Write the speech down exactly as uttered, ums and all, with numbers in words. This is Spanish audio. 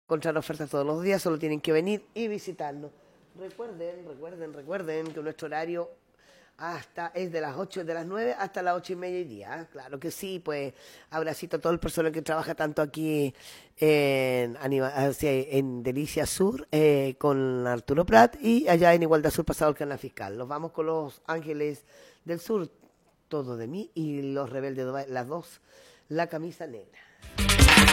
encontrar ofertas todos los días, solo tienen que venir y visitarnos. Recuerden, recuerden, recuerden que nuestro horario hasta es de las ocho, de las nueve hasta las ocho y media y día. Claro que sí, pues abracito a todo el personal que trabaja tanto aquí en, Anima- hacia- en Delicia Sur eh, con Arturo Prat y allá en Igualdad Sur pasado el canal fiscal. Nos vamos con los Ángeles del Sur, todo de mí y los Rebeldes de Dubai, las dos, la camisa negra.